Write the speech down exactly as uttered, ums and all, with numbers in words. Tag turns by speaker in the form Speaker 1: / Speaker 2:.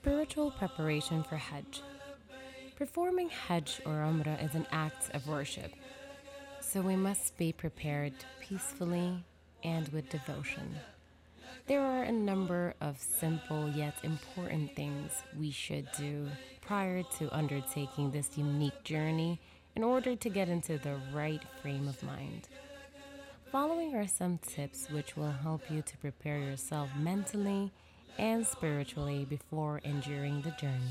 Speaker 1: Spiritual preparation for Hajj. Performing Hajj or Umrah is an act of worship, so we must be prepared peacefully and with devotion. There are a number of simple yet important things we should do prior to undertaking this unique journey in order to get into the right frame of mind. Following are some tips which will help you to prepare yourself mentally and spiritually before and during the journey.